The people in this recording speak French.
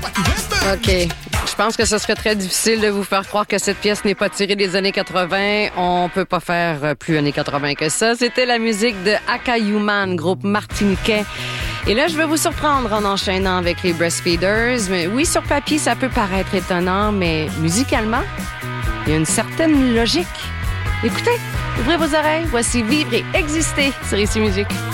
OK. Je pense que ce serait très difficile de vous faire croire que cette pièce n'est pas tirée des années 80. On peut pas faire plus années 80 que ça. C'était la musique de Akayuman, groupe martiniquais. Et là, je vais vous surprendre en enchaînant avec les Breastfeeders. Mais oui, sur papier, ça peut paraître étonnant, mais musicalement, il y a une certaine logique. Écoutez, ouvrez vos oreilles. Voici Vivre et exister sur Ici Musique.